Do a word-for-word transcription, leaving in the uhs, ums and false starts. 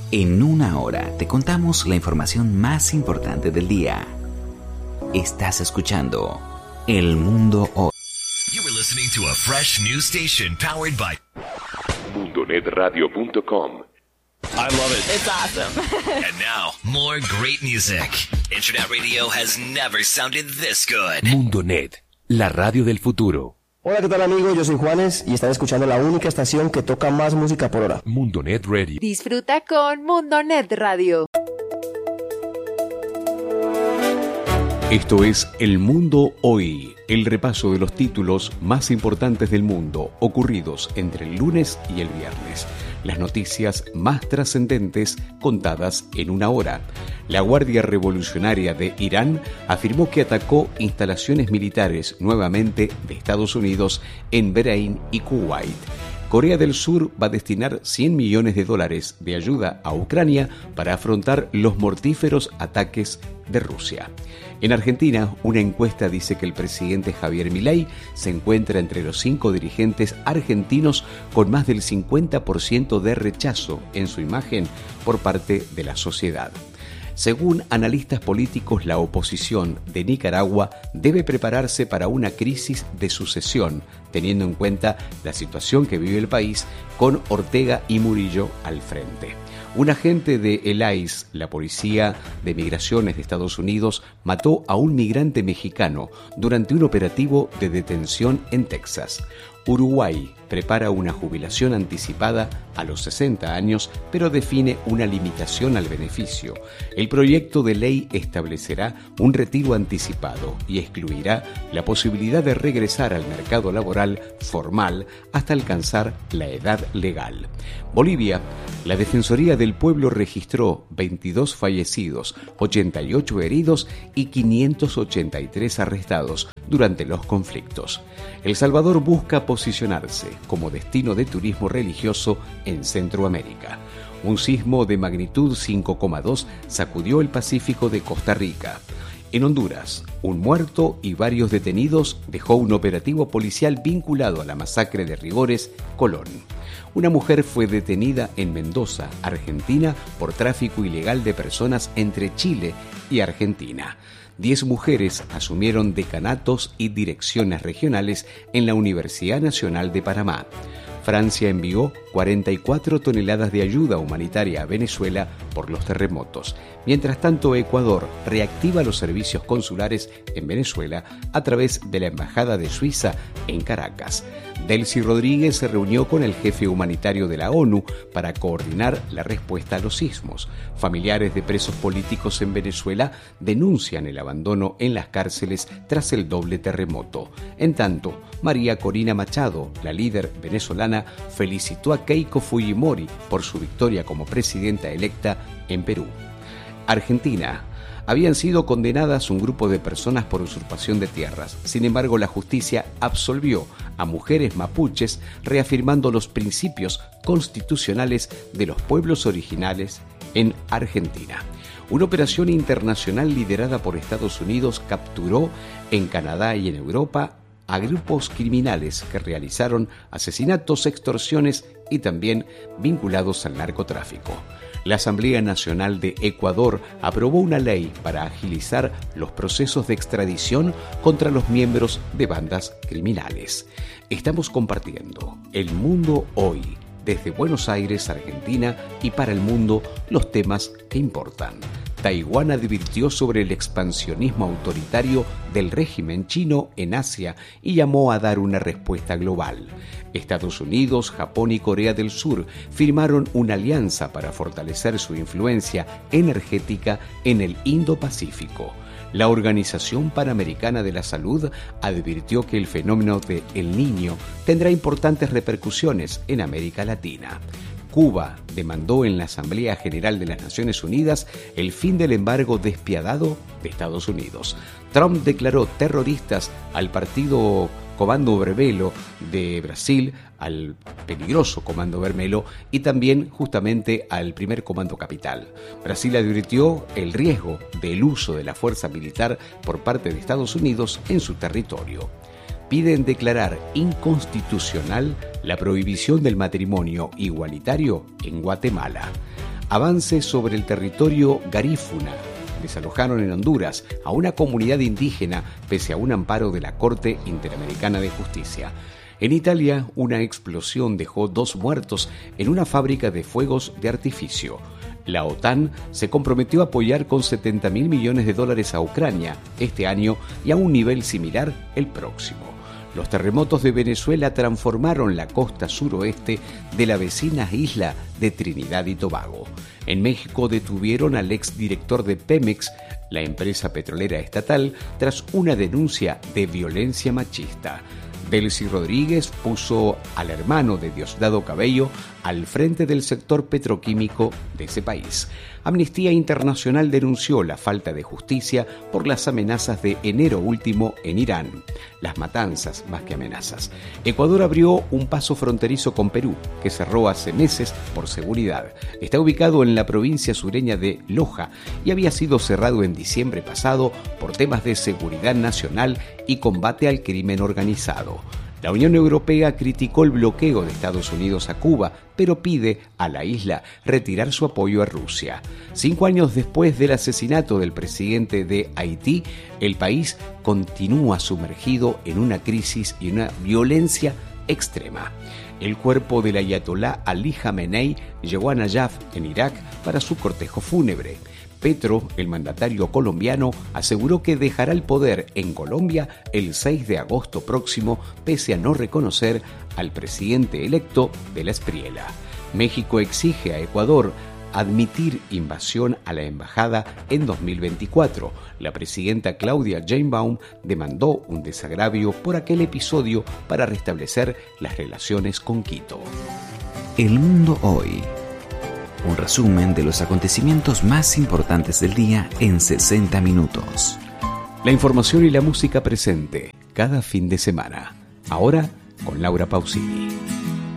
En una hora te contamos la información más importante del día. Estás escuchando El Mundo Hoy. You were listening to a fresh new station powered by mundo net radio punto com. I love it. It's awesome. And now, more great music. Internet radio has never sounded this good. Mundonet, la radio del futuro. Hola, ¿qué tal amigos? Yo soy Juanes y están escuchando la única estación que toca más música por hora. Mundonet Radio. Disfruta con Mundonet Radio. Esto es El Mundo Hoy, el repaso de los títulos más importantes del mundo ocurridos entre el lunes y el viernes. Las noticias más trascendentes contadas en una hora. La Guardia Revolucionaria de Irán afirmó que atacó instalaciones militares nuevamente de Estados Unidos en Bahrein y Kuwait. Corea del Sur va a destinar cien millones de dólares de ayuda a Ucrania para afrontar los mortíferos ataques de Rusia. En Argentina, una encuesta dice que el presidente Javier Milei se encuentra entre los cinco dirigentes argentinos con más del cincuenta por ciento de rechazo en su imagen por parte de la sociedad. Según analistas políticos, la oposición de Nicaragua debe prepararse para una crisis de sucesión, teniendo en cuenta la situación que vive el país con Ortega y Murillo al frente. Un agente de el I C E, la Policía de Migraciones de Estados Unidos, mató a un migrante mexicano durante un operativo de detención en Texas. Uruguay prepara una jubilación anticipada a los sesenta años, pero define una limitación al beneficio. El proyecto de ley establecerá un retiro anticipado y excluirá la posibilidad de regresar al mercado laboral formal hasta alcanzar la edad legal. Bolivia, la Defensoría del Pueblo registró veintidós fallecidos, ochenta y ocho heridos y quinientos ochenta y tres arrestados durante los conflictos. El Salvador busca posicionarse como destino de turismo religioso en Centroamérica. Un sismo de magnitud cinco coma dos sacudió el Pacífico de Costa Rica. En Honduras, un muerto y varios detenidos dejó un operativo policial vinculado a la masacre de Rigores, Colón. Una mujer fue detenida en Mendoza, Argentina, por tráfico ilegal de personas entre Chile y Argentina. Diez mujeres asumieron decanatos y direcciones regionales en la Universidad Nacional de Panamá. Francia envió cuarenta y cuatro toneladas de ayuda humanitaria a Venezuela por los terremotos. Mientras tanto, Ecuador reactiva los servicios consulares en Venezuela a través de la Embajada de Suiza en Caracas. Delcy Rodríguez se reunió con el jefe humanitario de la ONU para coordinar la respuesta a los sismos. Familiares de presos políticos en Venezuela denuncian el abandono en las cárceles tras el doble terremoto. En tanto, María Corina Machado, la líder venezolana, felicitó a Keiko Fujimori por su victoria como presidenta electa en Perú. Argentina. Habían sido condenadas un grupo de personas por usurpación de tierras. Sin embargo, la justicia absolvió a mujeres mapuches, reafirmando los principios constitucionales de los pueblos originales en Argentina. Una operación internacional liderada por Estados Unidos capturó en Canadá y en Europa a grupos criminales que realizaron asesinatos, extorsiones y también vinculados al narcotráfico. La Asamblea Nacional de Ecuador aprobó una ley para agilizar los procesos de extradición contra los miembros de bandas criminales. Estamos compartiendo El Mundo Hoy, desde Buenos Aires, Argentina, y para el mundo los temas que importan. Taiwán advirtió sobre el expansionismo autoritario del régimen chino en Asia y llamó a dar una respuesta global. Estados Unidos, Japón y Corea del Sur firmaron una alianza para fortalecer su influencia energética en el Indo-Pacífico. La Organización Panamericana de la Salud advirtió que el fenómeno de El Niño tendrá importantes repercusiones en América Latina. Cuba demandó en la Asamblea General de las Naciones Unidas el fin del embargo despiadado de Estados Unidos. Trump declaró terroristas al partido Comando Vermelho de Brasil, al peligroso Comando Vermelho y también justamente al primer Comando Capital. Brasil advirtió el riesgo del uso de la fuerza militar por parte de Estados Unidos en su territorio. Piden declarar inconstitucional la prohibición del matrimonio igualitario en Guatemala. Avance sobre el territorio garífuna. Desalojaron en Honduras a una comunidad indígena pese a un amparo de la Corte Interamericana de Justicia. En Italia, una explosión dejó dos muertos en una fábrica de fuegos de artificio. La OTAN se comprometió a apoyar con setenta mil millones de dólares a Ucrania este año y a un nivel similar el próximo. Los terremotos de Venezuela transformaron la costa suroeste de la vecina isla de Trinidad y Tobago. En México detuvieron al exdirector de Pemex, la empresa petrolera estatal, tras una denuncia de violencia machista. Delcy Rodríguez puso al hermano de Diosdado Cabello al frente del sector petroquímico de ese país. Amnistía Internacional denunció la falta de justicia por las amenazas de enero último en Irán. Las matanzas más que amenazas. Ecuador abrió un paso fronterizo con Perú, que cerró hace meses por seguridad. Está ubicado en la provincia sureña de Loja y había sido cerrado en diciembre pasado por temas de seguridad nacional y combate al crimen organizado. La Unión Europea criticó el bloqueo de Estados Unidos a Cuba, pero pide a la isla retirar su apoyo a Rusia. Cinco años después del asesinato del presidente de Haití, el país continúa sumergido en una crisis y una violencia extrema. El cuerpo del ayatolá Ali Jamenei llegó a Nayaf, en Irak, para su cortejo fúnebre. Petro, el mandatario colombiano, aseguró que dejará el poder en Colombia el seis de agosto próximo, pese a no reconocer al presidente electo de la Espriela. México exige a Ecuador admitir invasión a la embajada en dos mil veinticuatro. La presidenta Claudia Sheinbaum demandó un desagravio por aquel episodio para restablecer las relaciones con Quito. El mundo hoy. Un resumen de los acontecimientos más importantes del día en sesenta minutos. La información y la música presente cada fin de semana. Ahora con Laura Pausini.